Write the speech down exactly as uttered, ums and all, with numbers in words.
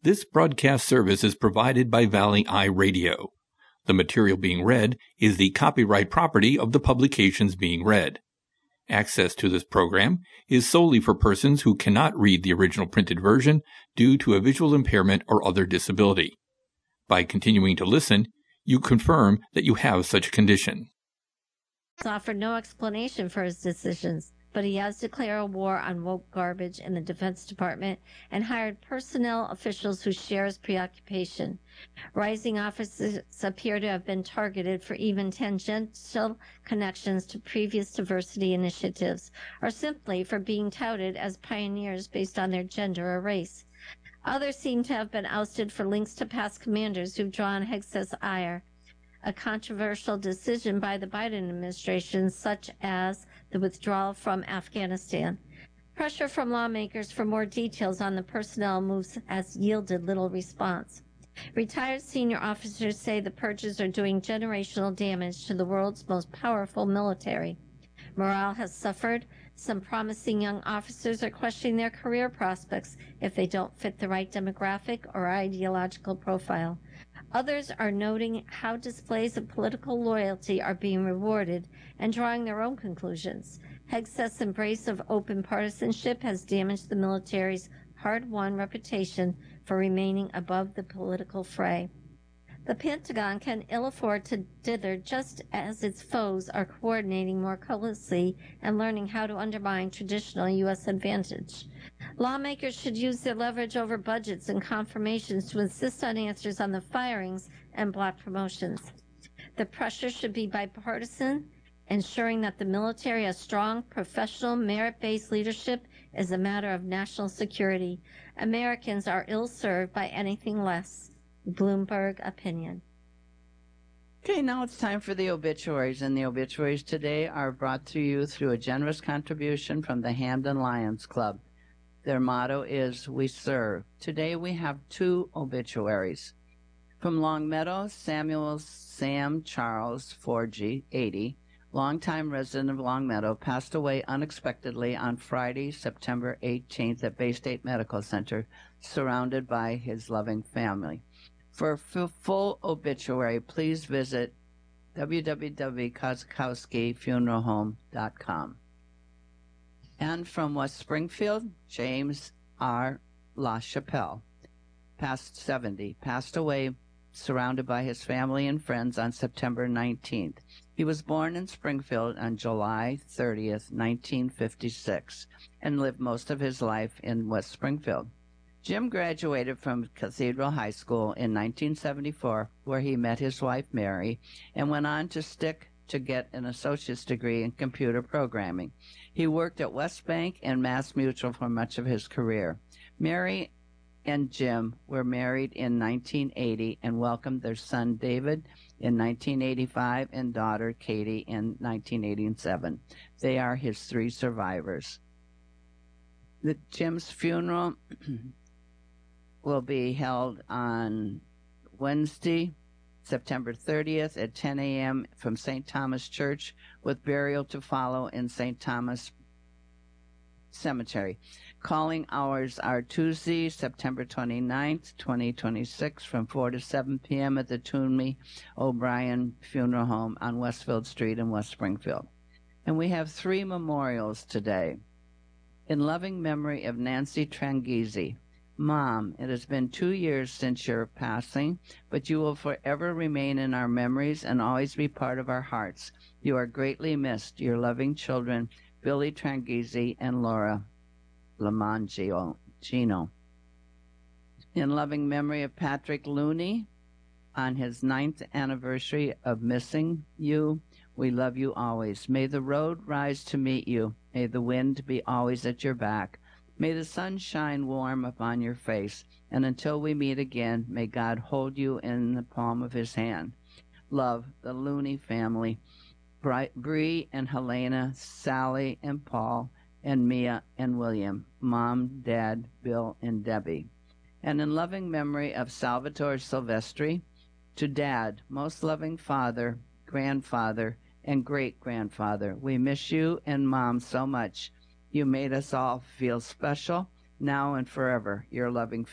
This broadcast service is provided by Valley Eye Radio. The material being read is the copyright property of the publications being read. Access to this program is solely for persons who cannot read the original printed version due to a visual impairment or other disability. By continuing to listen, you confirm that you have such a condition. He offered no explanation for his decisions, but he has declared war on woke garbage in the Defense Department and hired personnel officials who share his preoccupation. Rising officers appear to have been targeted for even tangential connections to previous diversity initiatives, or simply for being touted as pioneers based on their gender or race. Others seem to have been ousted for links to past commanders who've drawn Hegseth's ire. A controversial decision by the Biden administration, such as the withdrawal from Afghanistan. Pressure from lawmakers for more details on the personnel moves has yielded little response. Retired senior officers say the purges are doing generational damage to the world's most powerful military. Morale has suffered. Some promising young officers are questioning their career prospects if they don't fit the right demographic or ideological profile. Others are noting how displays of political loyalty are being rewarded and drawing their own conclusions. Hegseth's embrace of open partisanship has damaged the military's hard-won reputation for remaining above the political fray. The Pentagon can ill afford to dither just as its foes are coordinating more closely and learning how to undermine traditional U S advantage. Lawmakers should use their leverage over budgets and confirmations to insist on answers on the firings and block promotions. The pressure should be bipartisan, ensuring that the military has strong, professional, merit-based leadership is a matter of national security. Americans are ill-served by anything less. Bloomberg opinion. Okay, now it's time for the obituaries, and the obituaries today are brought to you through a generous contribution from the Hamden Lions Club. Their motto is, "We serve." Today we have two obituaries. From Longmeadow, Samuel Sam Charles Forgy, eighty, longtime resident of Longmeadow, passed away unexpectedly on Friday, September eighteenth at Bay State Medical Center, surrounded by his loving family. For a full obituary, please visit w w w dot kozakowski funeral home dot com. And from West Springfield, James R. LaChapelle, past seventy, passed away surrounded by his family and friends on September nineteenth. He was born in Springfield on July thirtieth, nineteen fifty-six, and lived most of his life in West Springfield. Jim graduated from Cathedral High School in nineteen seventy-four, where he met his wife, Mary, and went on to stick to get an associate's degree in computer programming. He worked at West Bank and Mass Mutual for much of his career. Mary and Jim were married in nineteen eighty and welcomed their son, David, in nineteen eighty-five and daughter, Katie, in nineteen eighty-seven. They are his three survivors. The Jim's funeral will be held on Wednesday, September thirtieth at ten a m from Saint Thomas Church, with burial to follow in Saint Thomas Cemetery. Calling hours are Tuesday, September twenty-ninth, twenty twenty-six, from four to seven p m at the Toomey O'Brien Funeral Home on Westfield Street in West Springfield. And we have three memorials today. In loving memory of Nancy Tranghese. Mom, it has been two years since your passing, but you will forever remain in our memories and always be part of our hearts. You are greatly missed. Your loving children, Billy Tranghese and Laura Lamangino. In loving memory of Patrick Looney, on his ninth anniversary of missing you, we love you always. May the road rise to meet you. May the wind be always at your back. May the sun shine warm upon your face, and until we meet again, may God hold you in the palm of his hand. Love, the Looney family, Bree and Helena, Sally and Paul, and Mia and William, Mom, Dad, Bill, and Debbie. And in loving memory of Salvatore Silvestri, to Dad, most loving father, grandfather, and great-grandfather, we miss you and Mom so much. You made us all feel special, now and forever. Your loving